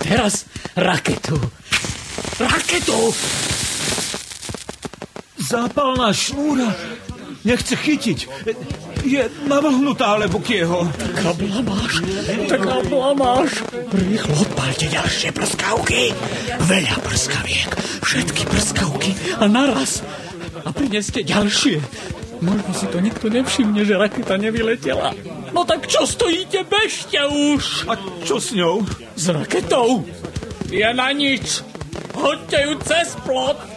teraz raketu. Raketu! Zápalná šnúra nechce chytiť. Je navlhnutá, alebo kieho. Taká blamáš. Rýchlo odpálte ďalšie prskavky. Veľa prskaviek. Všetky prskavky a naraz. A prineste ďalšie. Možno si to nikto nevšimne, že raketa nevyletela. No tak čo stojíte, bežte už. A čo s ňou? S raketou. Je na nič. Hoďte ju cez plot.